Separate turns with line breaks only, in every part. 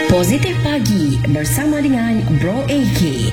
Positif Pagi bersama dengan Bro AK.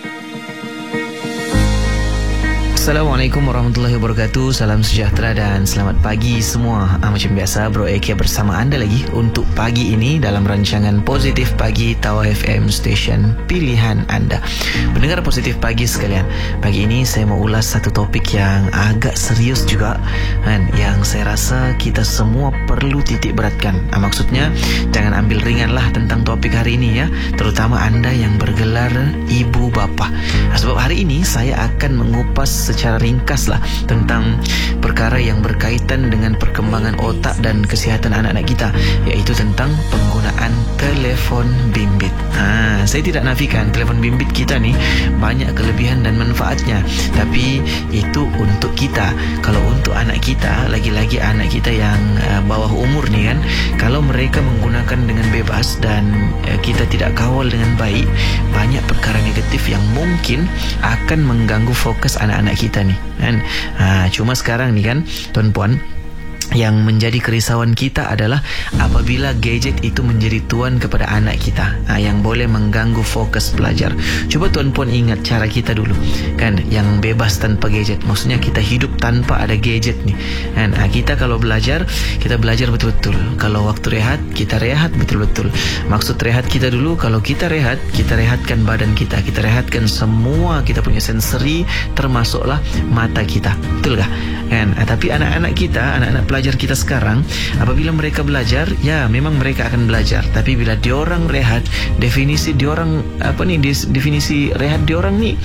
Assalamualaikum warahmatullahi wabarakatuh. Salam sejahtera dan selamat pagi semua. Macam biasa, Bro AK bersama anda lagi untuk pagi ini dalam rancangan Positif Pagi Tawa FM Station pilihan anda. Pendengar Positif Pagi sekalian, pagi ini saya mau ulas satu topik yang agak serius juga kan, yang saya rasa kita semua perlu titik beratkan. Maksudnya jangan ambil ringan lah tentang topik hari ini ya, terutama anda yang bergelar ibu bapa. Sebab hari ini saya akan mengupas secara ringkas lah tentang perkara yang berkaitan dengan perkembangan otak dan kesihatan anak-anak kita, iaitu tentang penggunaan telefon bimbit. Saya tidak nafikan telefon bimbit kita ni banyak kelebihan dan manfaatnya, tapi itu untuk kita. Kalau untuk anak kita, lagi-lagi anak kita yang bawah umur ni kan, kalau mereka menggunakan dengan bebas dan kita tidak kawal dengan baik, banyak perkara negatif yang mungkin akan mengganggu fokus anak-anak kita nih kan. Cuma sekarang nih kan tuan puan, yang menjadi kerisauan kita adalah apabila gadget itu menjadi tuan kepada anak kita, yang boleh mengganggu fokus belajar. Coba tuan puan ingat cara kita dulu kan, yang bebas tanpa gadget. Maksudnya kita hidup tanpa ada gadget nih kan. Kita kalau belajar, kita belajar betul-betul. Kalau waktu rehat, kita rehat betul-betul. Maksud rehat kita dulu, kalau kita rehat, kita rehatkan badan kita, kita rehatkan semua kita punya sensori, termasuklah mata kita. Betul kah kan? Tapi anak-anak kita, anak-anak pelajar kita sekarang, apabila mereka belajar, ya memang mereka akan belajar, tapi bila diorang rehat, definisi diorang definisi rehat diorang ni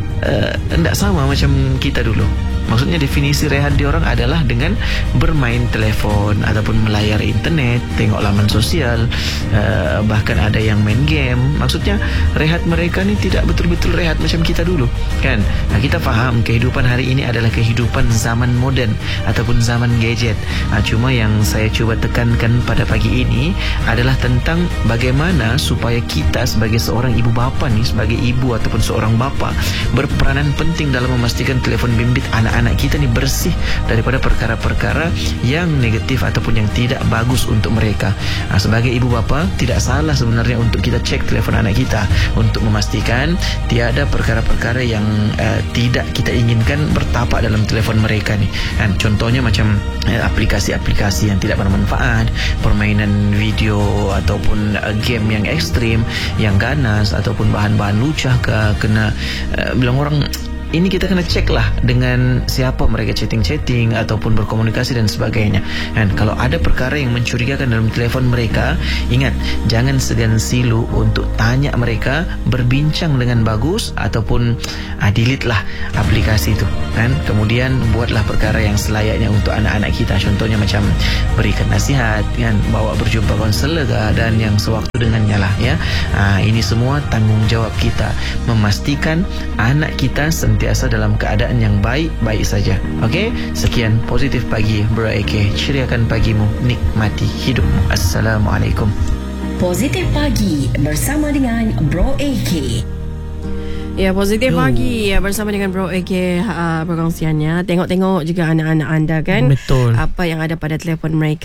tidak sama macam kita dulu. Maksudnya definisi rehat diorang adalah dengan bermain telefon ataupun melayar internet, tengok laman sosial, bahkan ada yang main game. Maksudnya rehat mereka ni tidak betul-betul rehat macam kita dulu kan. Kita faham kehidupan hari ini adalah kehidupan zaman moden ataupun zaman gadget. Cuma yang saya cuba tekankan pada pagi ini adalah tentang bagaimana supaya kita sebagai seorang ibu bapa ni, sebagai ibu ataupun seorang bapa, berperanan penting dalam memastikan telefon bimbit anak-anak kita ni bersih daripada perkara-perkara yang negatif ataupun yang tidak bagus untuk mereka. Sebagai ibu bapa, tidak salah sebenarnya untuk kita cek telefon anak kita untuk memastikan tiada perkara-perkara yang tidak kita inginkan bertapak dalam telefon mereka ni kan. Contohnya macam aplikasi-aplikasi yang tidak bermanfaat, permainan video ataupun game yang ekstrim, yang ganas, ataupun bahan-bahan lucah kena bilang orang ini, kita kena cek lah dengan siapa mereka chatting-chatting ataupun berkomunikasi dan sebagainya. Dan kalau ada perkara yang mencurigakan dalam telefon mereka, ingat, jangan segan silu untuk tanya mereka, berbincang dengan bagus, ataupun delete lah aplikasi itu kan. Kemudian buatlah perkara yang selayaknya untuk anak-anak kita. Contohnya macam berikan nasihat kan, bawa berjumpa konselor dan yang sewaktu dengannya lah ya. Ini semua tanggungjawab kita, memastikan anak kita sentiasa dalam keadaan yang baik-baik saja. Okey, sekian Positif Pagi Bro AK. Ceriakan pagimu, nikmati hidupmu. Assalamualaikum.
Positif Pagi bersama dengan Bro AK.
Ya, Positif Pagi bersama dengan Bro AK, perkongsiannya. Tengok-tengok juga anak-anak anda kan.
Betul.
Apa yang ada pada telefon mereka.